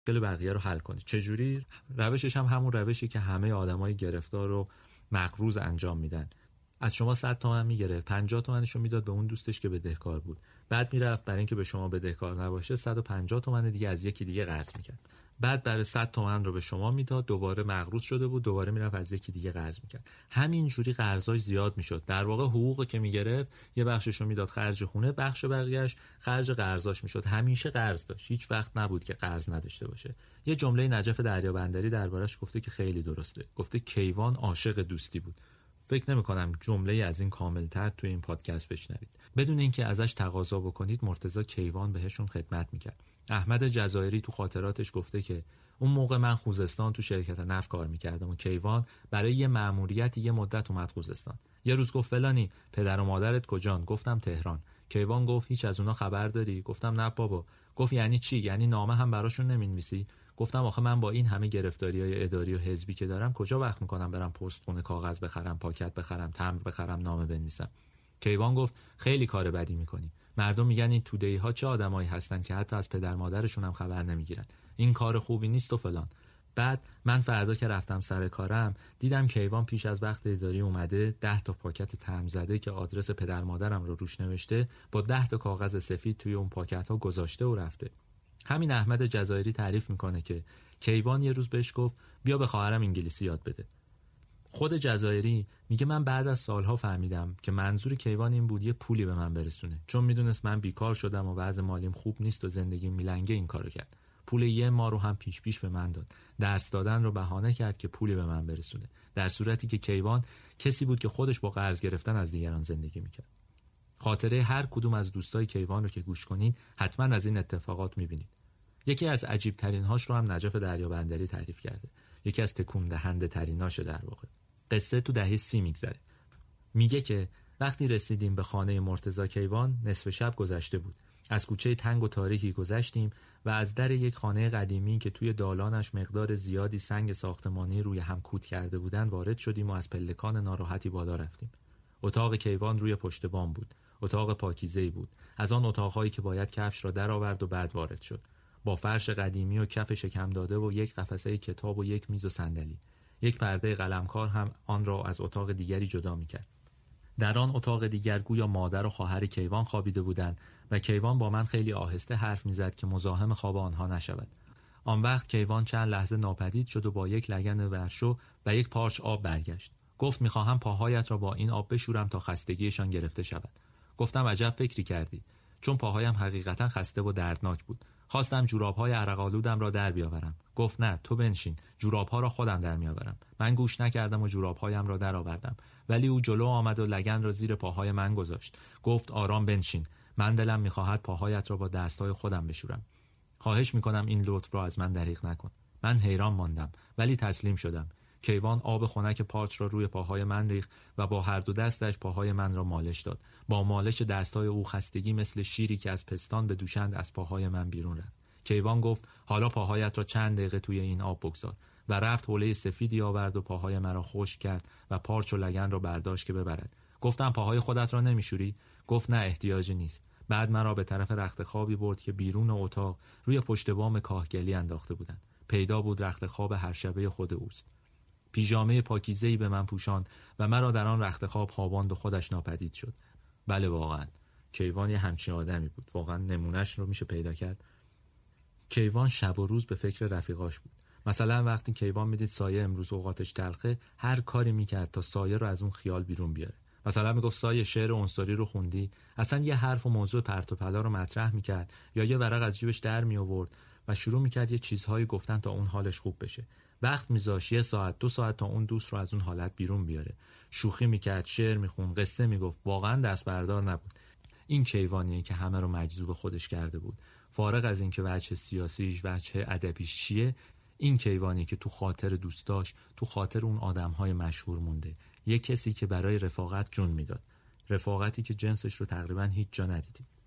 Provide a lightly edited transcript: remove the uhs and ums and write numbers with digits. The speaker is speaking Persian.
مشکل بقیه رو حل کنی. چجوری؟ روشش هم همون روشی که همه آدمای گرفتار رو مقروض انجام میدن. از شما 100 تومن میگرفت، 50 تومنشو میداد به اون دوستش که بدهکار بود. بعد میرفت برای اینکه به شما بدهکار نباشه 150 تومن دیگه از یکی دیگه قرض میکرد. بعد برای 100 تومن رو به شما میداد، دوباره مقروض شده بود، دوباره میرفت از یکی دیگه قرض میکرد. همینجوری قرضاش زیاد میشد. در واقع حقوقی که میگرفت یه بخشش رو میداد خرج خونه، بخش بقیه‌اش خرج قرضاش میشد. همیشه قرض داشت، هیچ وقت نبود که قرض نداشته باشه. یه جمله نجف دریابندری دربارش گفته که خیلی درسته. گفته کیوان عاشق دوستی بود. فکر نمی‌کنم جمله از این کاملتر توی این پادکست بشنوید. بدون اینکه ازش تقاضا بکنید مرتضی کیوان بهشون خدمت میکرد. احمد جزایری تو خاطراتش گفته که اون موقع من خوزستان تو شرکت نفت کار میکردم و کیوان برای یه مأموریت یه مدت اومد خوزستان. یه روز گفت فلانی پدر و مادرت کجان؟ گفتم تهران. کیوان گفت هیچ از اونا خبر داری؟ گفتم نه بابا. گفت یعنی چی؟ یعنی نامه هم براشون نمی‌نویسی؟ گفتم آخه من با این همه گرفتاری‌های اداری و حزبی که دارم کجا وقت میکنم برم پست خونه کاغذ بخرم، پاکت بخرم، تمبر بخرم، نامه بنویسم. کیوان گفت خیلی کار بدی میکنی. مردم میگن این توده‌ای ها چه آدمایی هستن که حتی از پدر مادرشون هم خبر نمیگیرن. این کار خوبی نیست و فلان. بعد من فردا که رفتم سر کارم دیدم کیوان پیش از وقت اداری اومده 10 تا پاکت تمبر زده که آدرس پدر مادرم رو روش نوشته با 10 تا کاغذ سفید توی اون پاکت ها گذاشته و رفته. همین احمد جزایری تعریف میکنه که کیوان یه روز بهش گفت بیا به خواهرم انگلیسی یاد بده. خود جزایری میگه من بعد از سالها فهمیدم که منظور کیوان این بود یه پولی به من برسونه، چون میدونست من بیکار شدم و وضع مالیم خوب نیست و زندگیم میلنگه این کارو کرد. پول یه ماه رو هم پیش به من داد. درس دادن رو بهانه کرد که پولی به من برسونه، در صورتی که کیوان کسی بود که خودش با قرض گرفتن از دیگران زندگی میکرد. خاطره هر کدوم از دوستای کیوان رو که گوش کنین حتما از این اتفاقات میبینید. یکی از عجیب ترین هاش رو هم نجف دریابندری تعریف کرده. یکی از تکون دهنده تریناشه در واقع. قصه تو دهه 30 میگذره. میگه که وقتی رسیدیم به خانه مرتضی کیوان نصف شب گذشته بود. از کوچه تنگ و تاریکی گذشتیم و از در یک خانه قدیمی که توی دالانش مقدار زیادی سنگ ساختمانی روی هم کوت کرده بودن وارد شدیم و از پلکان ناراحتی بالا رفتیم. اتاق کیوان روی پشت بام بود. اتاق پاکیزه‌ای بود. از آن اتاق‌هایی که باید کفش را درآورد و بعد وارد شد. با فرش قدیمی و کف شکم داده و یک قفسه کتاب و یک میز و صندلی. یک پرده قلمکار هم آن را از اتاق دیگری جدا می‌کرد. در آن اتاق دیگر گویا مادر و خواهر کیوان خوابیده بودند و کیوان با من خیلی آهسته حرف می‌زد که مزاحم خواب آنها نشود. آن وقت کیوان چند لحظه ناپدید شد و با یک لگن ورشو و یک پارچ آب برگشت. گفت می‌خواهم پاهایت را با این آب بشورم تا خستگیشان گرفته شود. گفتم عجب فکری کردی، چون پاهایم حقیقتا خسته و دردناک بود. خواستم جوراب‌های عرق‌آلودم را در بیاورم. گفت نه، تو بنشین، جوراب‌ها را خودم در میآورم. من گوش نکردم و جوراب‌هایم را در آوردم، ولی او جلو آمد و لگن را زیر پاهای من گذاشت. گفت آرام بنشین، من دلم می‌خواهد پاهایت را با دست‌های خودم بشورم. خواهش می‌کنم این لطف را از من دریغ نکن. من حیران ماندم ولی تسلیم شدم. کیوان آب خنک پارچ را روی پاهای من ریخت و با هر دو دستش پاهای من را مالش داد. با مالش دستای او خستگی مثل شیری که از پستان به دوشند از پاهای من بیرون رفت. کیوان گفت حالا پاهایت را چند دقیقه توی این آب بگذار و رفت حوله سفیدی آورد و پاهای من را خشک کرد و پارچ و لگن را برداشت که ببرد. گفتم پاهای خودت را نمیشوری؟ گفت نه، احتیاجی نیست. بعد من را به طرف رخت خوابی برد که بیرون اتاق روی پشت بام کاهگلی انداخته بودند. پیدا بود رخت خواب هر شبه خود اوست. پیژامه پاکیزه‌ای به من پوشاند و مرا در آن رخت خواب خواباند و خودش ناپدید شد. بله واقعا کیوان یه همچین آدمی بود. واقعا نمونهش رو میشه پیدا کرد. کیوان شب و روز به فکر رفیقاش بود. مثلا وقتی کیوان میدید سایه امروز اوقاتش تلخه، هر کاری میکرد تا سایه رو از اون خیال بیرون بیاره. مثلا میگفت سایه شعر عنصری رو خوندی؟ اصلا یه حرف و موضوع پرت و پلا رو مطرح میکرد یا یه ورق از جیبش در می آورد و شروع میکرد یه چیزهایی گفتن تا اون حالش خوب بشه. وقت میذاشت 1 ساعت 2 ساعت تا اون دوست رو از اون حالت بیرون بیاره. شوخی میکرد، شعر میخوند، قصه میگفت. واقعا دست بردار نبود. این کیوانیه که همه رو مجذوب خودش کرده بود. فارغ از اینکه وجه سیاسیش، وجه ادبیش چیه، این کیوانی که تو خاطر دوستاش، تو خاطر اون آدمهای مشهور مونده. یه کسی که برای رفاقت جون میداد. رفاقتی که جنسش رو تقریبا هیچ جا ندیدیم.